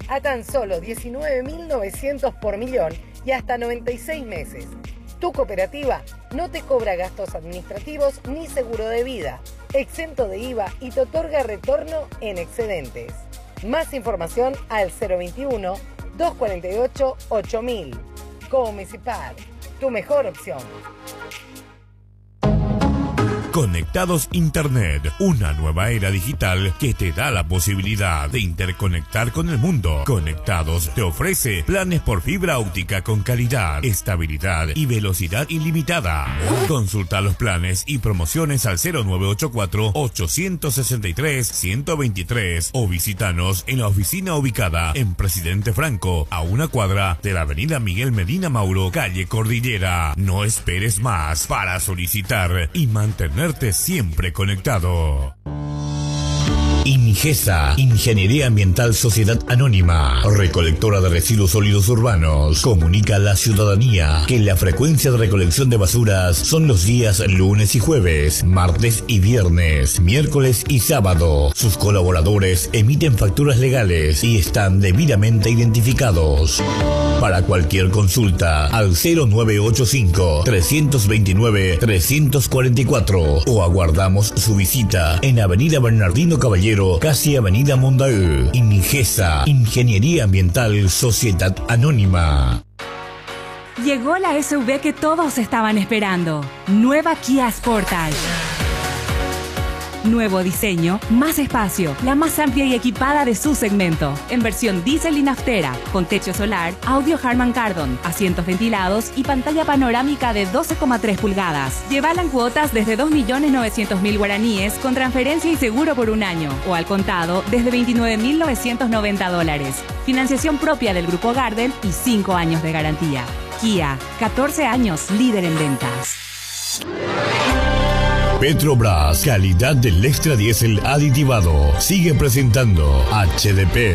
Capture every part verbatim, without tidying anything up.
a tan solo diecinueve mil novecientos por millón y hasta noventa y seis meses. Tu cooperativa no te cobra gastos administrativos ni seguro de vida, exento de I V A y te otorga retorno en excedentes. Más información al cero veintiuno, doscientos cuarenta y ocho, ocho mil. Comecipar, tu mejor opción. Conectados Internet, una nueva era digital que te da la posibilidad de interconectar con el mundo. Conectados te ofrece planes por fibra óptica con calidad, estabilidad y velocidad ilimitada. Consulta los planes y promociones al cero nueve ocho cuatro, ocho seis tres, uno dos tres o visítanos en la oficina ubicada en Presidente Franco, a una cuadra de la avenida Miguel Medina Mauro, calle Cordillera. No esperes más para solicitar y mantener siempre conectado. Ingesa, Ingeniería Ambiental Sociedad Anónima, recolectora de residuos sólidos urbanos, comunica a la ciudadanía que la frecuencia de recolección de basuras son los días lunes y jueves, martes y viernes, miércoles y sábado. Sus colaboradores emiten facturas legales y están debidamente identificados. Para cualquier consulta, al cero nueve ocho cinco, tres dos nueve, tres cuatro cuatro o aguardamos su visita en Avenida Bernardino Caballero, casi Avenida Mondaú. Ingesa, Ingeniería Ambiental Sociedad Anónima. Llegó la S U V que todos estaban esperando. Nueva Kia Sportage. Nuevo diseño, más espacio, la más amplia y equipada de su segmento. En versión diésel y naftera, con techo solar, audio Harman Kardon, asientos ventilados y pantalla panorámica de doce coma tres pulgadas. Llévala en cuotas desde dos millones novecientos mil guaraníes con transferencia y seguro por un año. O al contado desde veintinueve mil novecientos noventa dólares. Financiación propia del Grupo Gardel y cinco años de garantía. Kia, catorce años líder en ventas. Petrobras, calidad del extra diésel aditivado. Sigue presentando H D P.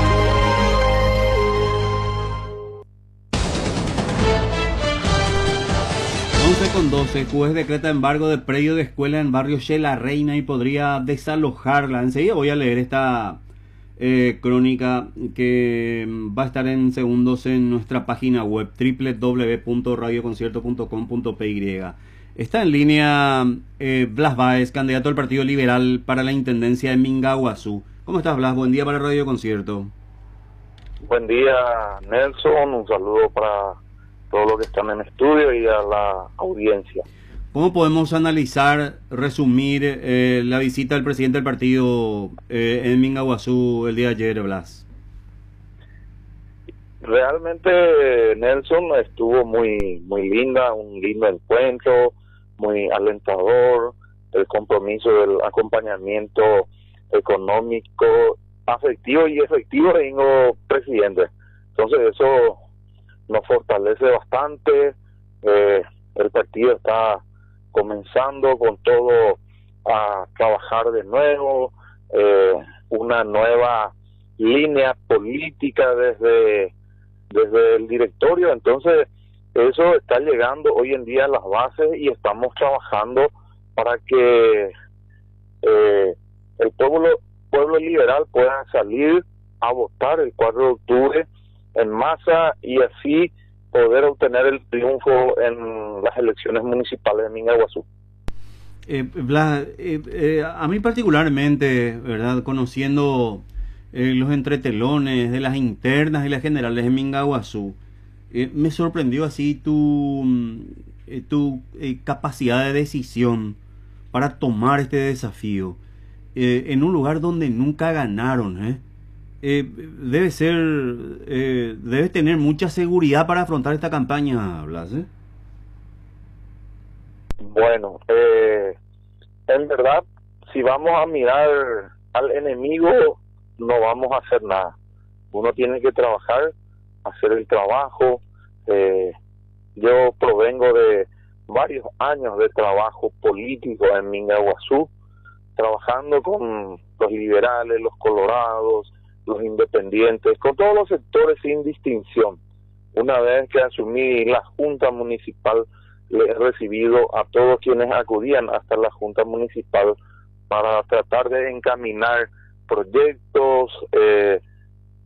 once con doce, juez decreta embargo de predio de escuela en barrio Che La Reina y podría desalojarla. Enseguida voy a leer esta eh, crónica que va a estar en segundos en nuestra página web doble u doble u doble u punto radio concierto punto com punto p y. Está en línea eh, Blas Báez, candidato del Partido Liberal para la Intendencia de Mingaguazú. ¿Cómo estás, Blas? Buen día para Radio Concierto. Buen día, Nelson. Un saludo para todos los que están en estudio y a la audiencia. ¿Cómo podemos analizar, resumir eh, la visita del presidente del partido eh, en Mingaguazú el día de ayer, Blas? Realmente, Nelson, estuvo muy, muy linda, un lindo encuentro, muy alentador, el compromiso del acompañamiento económico, afectivo y efectivo de Ingo presidente. Entonces eso nos fortalece bastante. Eh, el partido está comenzando con todo a trabajar de nuevo, eh, una nueva línea política desde, desde el directorio. Entonces eso está llegando hoy en día a las bases y estamos trabajando para que eh, el pueblo, pueblo liberal pueda salir a votar el cuatro de octubre en masa y así poder obtener el triunfo en las elecciones municipales de Mingaguazú. Eh, Blas, eh, eh, a mí particularmente, ¿verdad? Conociendo eh, los entretelones de las internas y las generales de Mingaguazú, eh, me sorprendió así tu, eh, tu eh, capacidad de decisión para tomar este desafío eh, en un lugar donde nunca ganaron, ¿eh? Eh, debe ser, eh, debe tener mucha seguridad para afrontar esta campaña, Blas, ¿eh? Bueno, eh, en verdad, si vamos a mirar al enemigo, no vamos a hacer nada. Uno tiene que trabajar, hacer el trabajo. Eh, yo provengo de varios años de trabajo político en Mingaguazú, trabajando con los liberales, los colorados, los independientes, con todos los sectores sin distinción. Una vez que asumí la Junta Municipal, le he recibido a todos quienes acudían hasta la Junta Municipal para tratar de encaminar proyectos, eh,